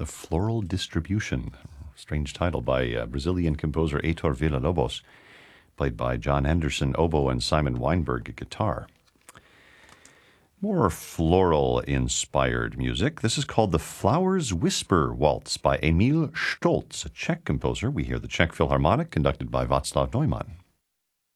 The Floral Distribution. Strange title by Brazilian composer Heitor Villa-Lobos, played by John Anderson oboe and Simon Weinberg guitar. More floral-inspired music. This is called the Flowers Whisper Waltz by Emil Stolz, a Czech composer. We hear the Czech Philharmonic, conducted by Václav Neumann.